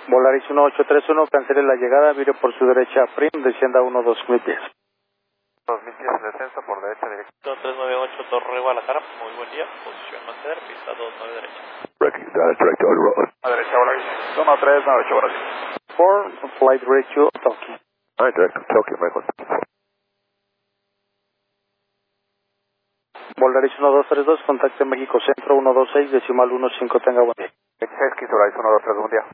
Volaris 1831, cancele la llegada, vire por su derecha a Prim, descienda 1-2000 pies. 2000 pies de descenso por derecha directa. 398 Torre Guadalajara, muy buen día, posición mantener, pista 29 derecha. Direct on road. A derecha, Volaris 1398, Volaris. 4, flight ratio, Tokyo. Direct to Tokyo, Michael. Volaris 1232, contacte México Centro 126, decimal 15, tenga buen día. Chesky, Volaris 123, buen día.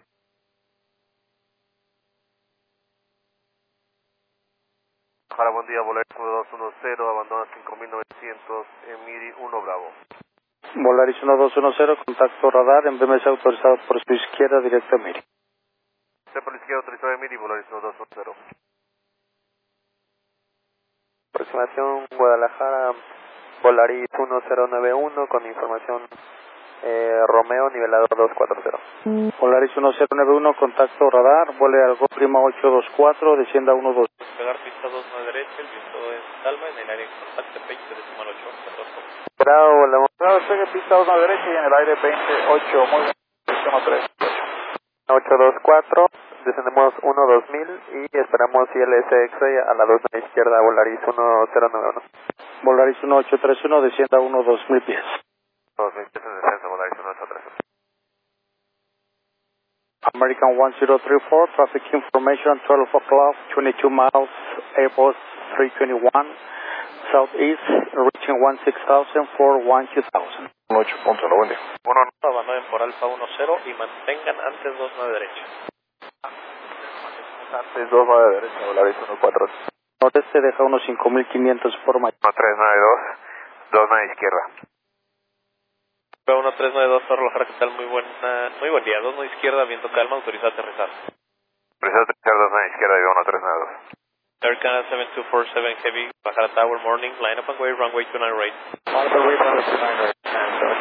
Para buen día, Volaris 1210, abandona 5900, Emiri 1 Bravo. Volaris 1210, contacto radar, en BMS autorizado por su izquierda, directo a Miri. Por la izquierda autorizado Emiri, Volaris 1210. Aproximación Guadalajara, Volaris 1091 con información Romeo, nivelador 240. Volaris 1091, contacto radar, vuele al Go Prima 824, descienda 12. Pegar pista 29 derecha, el viento es calma en el área de contacto 20 decimal 8. Bravo, la montada sigue pista 1 derecha y en el aire 28, muy bien, posición 3. 824, descendemos 1-2000 y esperamos ILS X-Ray a la 2 a la izquierda, Volaris 1091. Volaris 1831, descienda 2000 pies. 2000 pies de descenso, Volaris 1831. American 1034, traffic information 12 o'clock, 22 miles, Airbus 321, southeast, reaching 16,000 for 2000. 8.1, buen día. Abandonen por Alfa 10 y mantengan antes 29 derecha. Antes 29 derecha, Volaris 140. Noreste deja unos 5,500 por mayo. 1392, 29 izquierda. 1392 Torre Guadalajara, ¿qué tal? Muy buen día. 29 izquierda, viento calma, autorizado a aterrizar. Autorizado a aterrizar 29 izquierda y 1392. Air Canada 7247 Heavy, Guadalajara Tower, morning, line up and way, runway 29 right. Runway 29 right.